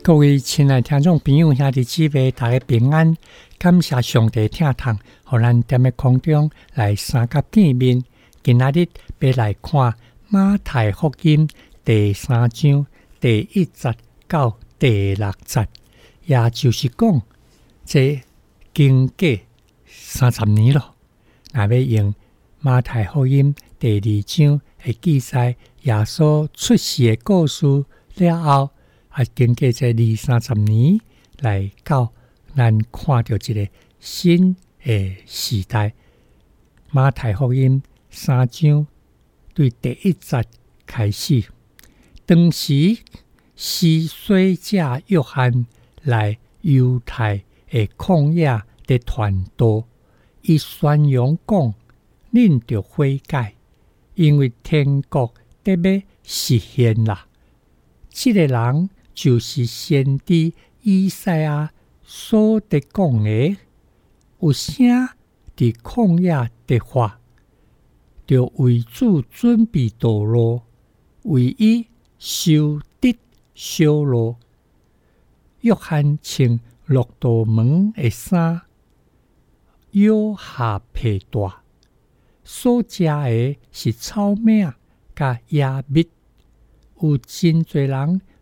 各位亲爱听众朋友兄弟姊妹，大家平安，感谢上帝疼痛，互咱踮咧空中来三甲见面。今仔日要来看马太福音第3章第1節到第6節，也就是講這經過30年咯。若要用馬太福音第2章會記載耶穌出世的故事了後，經過這20-30年來到咱看到一個新的時代。馬太福音3章對第1節開始，當時是洗者約翰來猶太的曠野的傳道，伊宣揚講，恁着悔改，因為天國得要實現啦。這個人就是先知以賽亞所得講的，有聲佇曠野得發，就為主準備道路，為伊修直小路。約翰穿駱駝毛的衫，腰下披帶，所食的是草餅甲野蜜。有真濟人